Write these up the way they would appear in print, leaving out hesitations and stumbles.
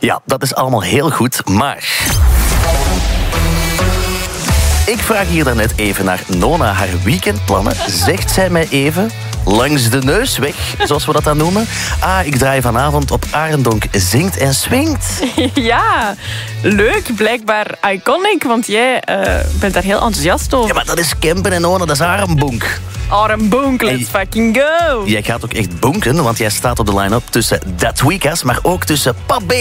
Ja, dat is allemaal heel goed, maar... Ik vraag hier daarnet even naar Nona haar weekendplannen. Zegt zij mij even, langs de neus weg, zoals we dat dan noemen. Ik draai vanavond op Arendonk zingt en swingt. Ja, leuk. Blijkbaar iconic, want jij bent daar heel enthousiast over. Ja, maar dat is campen en Nona, dat is Arendonk. Arendonk, let's fucking go. Jij gaat ook echt bonken, want jij staat op de line-up tussen Dat Weekend, maar ook tussen Pap B.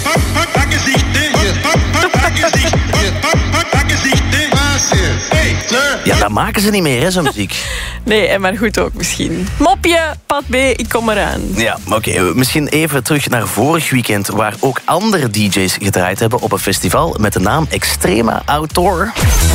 Ja, dat maken ze niet meer, hè, zo'n muziek. Nee, maar goed ook misschien. Mopje, Pat B, ik kom eraan. Ja, oké. Misschien even terug naar vorig weekend, waar ook andere DJ's gedraaid hebben op een festival met de naam Extrema Outdoor.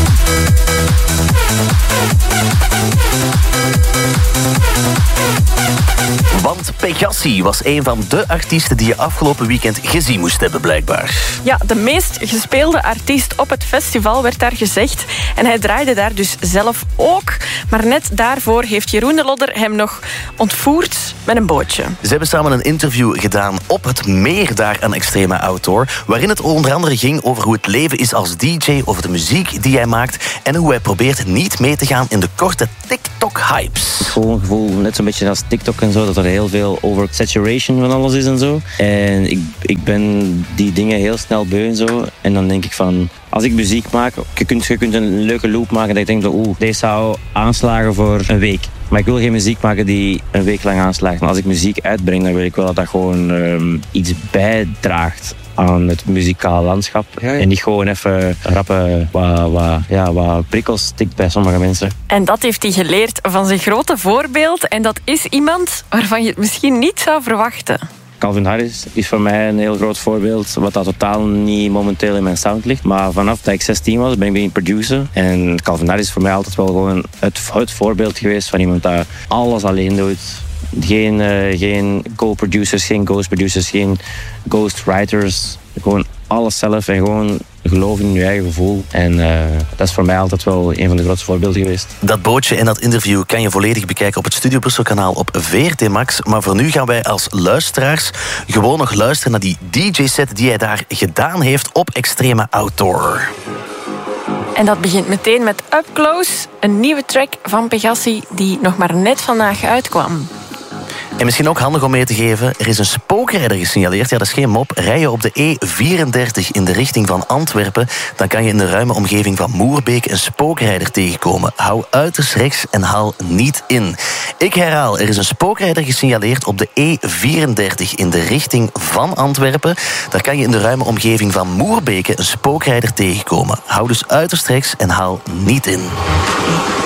Want Pegassi was een van de artiesten die je afgelopen weekend gezien moest hebben, blijkbaar. Ja, de meest gespeelde artiest op het festival werd daar gezegd. En hij draaide daar dus zelf ook. Maar net daarvoor heeft Jeroen de Lodder hem nog ontvoerd met een bootje. Ze hebben samen een interview gedaan op het meer daar aan Extrema Outdoor, waarin het onder andere ging over hoe het leven is als DJ, over de muziek die hij maakt en hoe hij probeert niet mee te gaan in de korte TikTok-hypes. Het gevoel, net zo'n beetje als TikTok en zo, dat er heel veel oversaturation van alles is en zo. En ik ben die dingen heel snel beu en zo. En dan denk ik van, als ik muziek maak, je kunt een leuke loop maken dat ik denk dat deze zou aanslagen voor een week. Maar ik wil geen muziek maken die een week lang aanslaagt. Maar als ik muziek uitbreng, dan wil ik wel dat dat gewoon iets bijdraagt aan het muzikaal landschap. Ja. En niet gewoon even rappen wat prikkels stikt bij sommige mensen. En dat heeft hij geleerd van zijn grote voorbeeld. En dat is iemand waarvan je het misschien niet zou verwachten. Calvin Harris is voor mij een heel groot voorbeeld, wat dat totaal niet momenteel in mijn sound ligt. Maar vanaf dat ik 16 was, ben ik beginnen produceren. En Calvin Harris is voor mij altijd wel gewoon het voorbeeld geweest van iemand dat alles alleen doet. Geen co-producers, geen ghost producers, geen ghostwriters. Gewoon alles zelf en gewoon geloof in je eigen gevoel. En dat is voor mij altijd wel een van de grootste voorbeelden geweest. Dat bootje en dat interview kan je volledig bekijken op het Studio Brussel kanaal op VRT Max. Maar voor nu gaan wij als luisteraars gewoon nog luisteren naar die DJ-set die hij daar gedaan heeft op Extrema Outdoor. En dat begint meteen met Up Close, een nieuwe track van Pegassi die nog maar net vandaag uitkwam. En misschien ook handig om mee te geven, er is een spookrijder gesignaleerd. Ja, dat is geen mop. Rij je op de E34 in de richting van Antwerpen, dan kan je in de ruime omgeving van Moerbeek een spookrijder tegenkomen. Hou uiterst rechts en haal niet in. Ik herhaal, er is een spookrijder gesignaleerd op de E34 in de richting van Antwerpen. Daar kan je in de ruime omgeving van Moerbeke een spookrijder tegenkomen. Hou dus uiterst rechts en haal niet in.